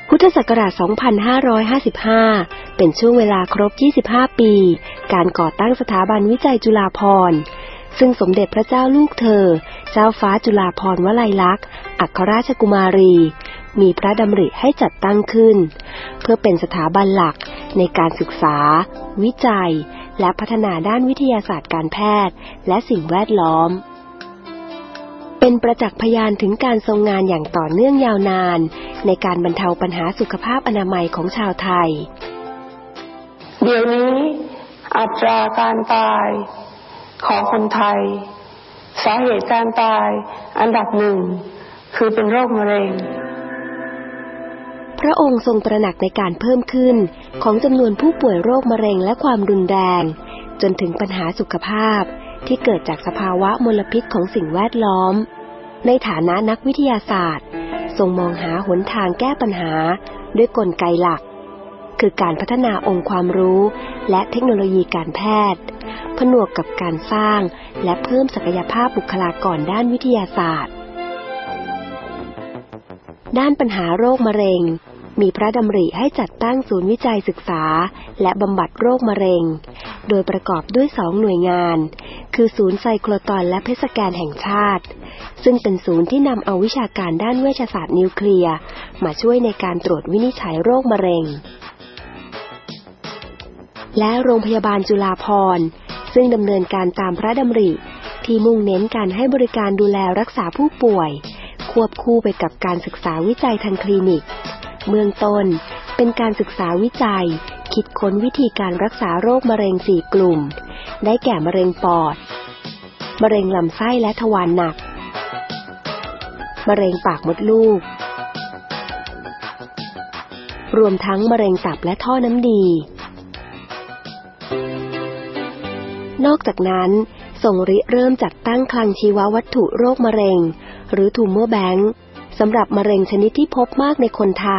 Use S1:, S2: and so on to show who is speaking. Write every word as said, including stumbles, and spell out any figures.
S1: พุทธศักราช สองพันห้าร้อยห้าสิบห้า เป็นช่วงเวลาครบ ยี่สิบห้า ปี การก่อตั้งสถาบันวิจัยจุฬาภรณ์ ซึ่งสมเด็จพระเจ้าลูกเธอ เจ้าฟ้าจุฬาภรณ์วลัยลักษณ์ อัครราชกุมารี มีพระดำริให้จัดตั้งขึ้น เพื่อเป็นสถาบันหลักในการศึกษา วิจัย และพัฒนาด้านวิทยาศาสตร์การแพทย์ และสิ่งแวดล้อม เป็นประจักษ์พยานถึงการทรงงานอย่างต่อเนื่องยาวนานในการบรรเทาปัญหาสุขภาพอนามัยของชาวไทย
S2: เดี๋ยวนี้อัตราการตายของคนไทยสาเหตุการตายอันดับหนึ่งคือเป็นโรคมะเร็ง
S1: พระองค์ทรงตระหนักในการเพิ่มขึ้นของจำนวนผู้ป่วยโรคมะเร็งและความรุนแรงจนถึงปัญหาสุขภาพที่เกิดจากสภาวะมลพิษของสิ่งแวดล้อมในฐานะนักวิทยาศาสตร์ทรงมองหาหนทางแก้ปัญหาด้วยกลไกหลักคือการพัฒนาองค์ความรู้และเทคโนโลยีการแพทย์ผนวกกับการสร้างและเพิ่มศักยภาพบุคลากรด้านวิทยาศาสตร์ด้านปัญหาโรคมะเร็งมีพระดำริให้จัดตั้งศูนย์วิจัยศึกษาและบำบัดโรคมะเร็งโดยประกอบด้วยสองหน่วยงานคือศูนย์ไซโครตอนและเภสัชกรแห่งชาติซึ่งเป็นศูนย์ที่นำเอาวิชาการด้านเวชศาสตร์นิวเคลียร์มาช่วยในการตรวจวินิจฉัยโรคมะเร็งและโรงพยาบาลจุฬาภรณ์ซึ่งดำเนินการตามพระดำริที่มุ่งเน้นการให้บริการดูแลรักษาผู้ป่วยควบคู่ไปกับการศึกษาวิจัยทางคลินิกเบื้องต้นเป็นการศึกษาวิจัยคิดค้นวิธีการรักษาโรคมะเร็งสี่กลุ่มได้แก่มะเร็งปอดมะเร็งลำไส้และทวารหนักมะเร็งปากมดลูกรวมทั้งมะเร็งตับและท่อน้ำดีนอกจากนั้นทรงริเริ่มจัดตั้งคลังชีววัตถุโรคมะเร็งหรือ Tumor Bank สำหรับมะเร็งชนิดที่พบมากในคนไท